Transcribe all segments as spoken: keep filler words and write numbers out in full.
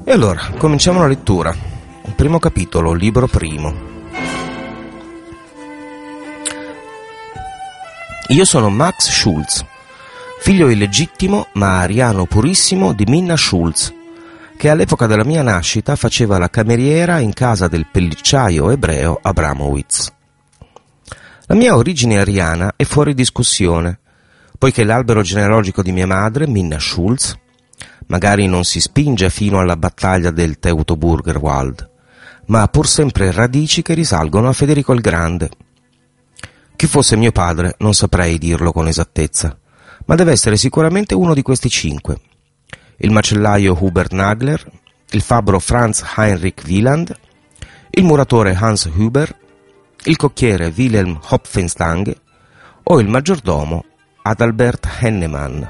E allora, cominciamo la lettura. Primo capitolo, libro primo. Io sono Max Schulz, figlio illegittimo ma ariano purissimo di Minna Schulz, che all'epoca della mia nascita faceva la cameriera in casa del pellicciaio ebreo Abramowitz. La mia origine ariana è fuori discussione, poiché l'albero genealogico di mia madre, Minna Schulz, magari non si spinge fino alla battaglia del Teutoburgerwald, ma ha pur sempre radici che risalgono a Federico il Grande. Chi fosse mio padre non saprei dirlo con esattezza, ma deve essere sicuramente uno di questi cinque: il macellaio Hubert Nagler, il fabbro Franz Heinrich Wieland, il muratore Hans Huber, il cocchiere Wilhelm Hopfenstange o il maggiordomo Adalbert Hennemann.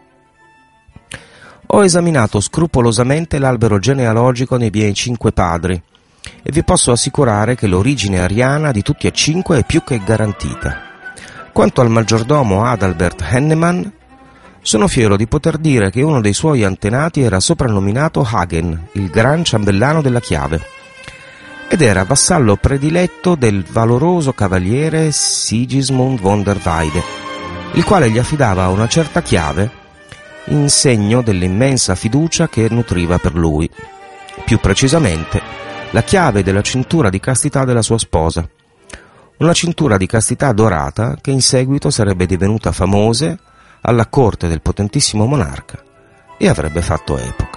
Ho esaminato scrupolosamente l'albero genealogico dei miei cinque padri e vi posso assicurare che l'origine ariana di tutti e cinque è più che garantita. Quanto al maggiordomo Adalbert Hennemann, sono fiero di poter dire che uno dei suoi antenati era soprannominato Hagen, il gran ciambellano della chiave, ed era vassallo prediletto del valoroso cavaliere Sigismund von der Weyde, il quale gli affidava una certa chiave in segno dell'immensa fiducia che nutriva per lui, più precisamente la chiave della cintura di castità della sua sposa, una cintura di castità dorata che in seguito sarebbe divenuta famosa alla corte del potentissimo monarca e avrebbe fatto epoca.